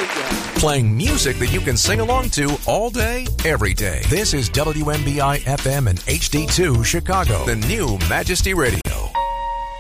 Playing music that you can sing along to all day, every day. This is WMBI FM and HD2 Chicago, the new Majesty Radio.